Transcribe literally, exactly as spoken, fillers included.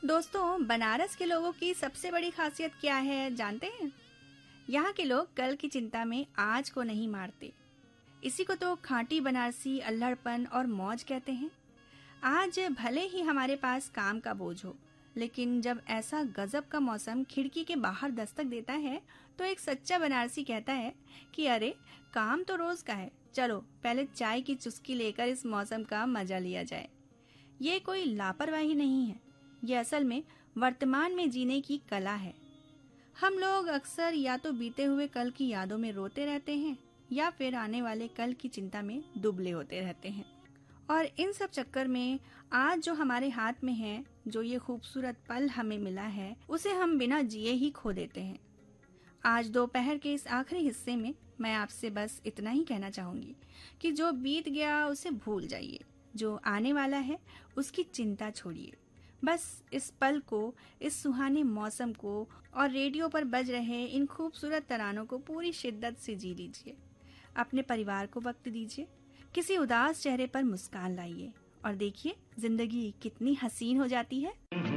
दोस्तों, बनारस के लोगों की सबसे बड़ी खासियत क्या है जानते हैं? यहाँ के लोग कल की चिंता में आज को नहीं मारते। इसी को तो खांटी बनारसी अल्हड़पन और मौज कहते हैं। आज भले ही हमारे पास काम का बोझ हो, लेकिन जब ऐसा गजब का मौसम खिड़की के बाहर दस्तक देता है तो एक सच्चा बनारसी कहता है कि अरे, काम तो रोज का है, चलो पहले चाय की चुस्की लेकर इस मौसम का मजा लिया जाए। ये कोई लापरवाही नहीं है, ये असल में वर्तमान में जीने की कला है। हम लोग अक्सर या तो बीते हुए कल की यादों में रोते रहते हैं या फिर आने वाले कल की चिंता में दुबले होते रहते हैं। और इन सब चक्कर में आज जो हमारे हाथ में है, जो ये खूबसूरत पल हमें मिला है, उसे हम बिना जिए ही खो देते हैं। आज दोपहर के इस आखिरी हिस्से में मैं आपसे बस इतना ही कहना चाहूंगी कि जो बीत गया उसे भूल जाइए, जो आने वाला है उसकी चिंता छोड़िए। बस इस पल को, इस सुहाने मौसम को और रेडियो पर बज रहे इन खूबसूरत तरानों को पूरी शिद्दत से जी लीजिए। अपने परिवार को वक्त दीजिए, किसी उदास चेहरे पर मुस्कान लाइए और देखिए जिंदगी कितनी हसीन हो जाती है।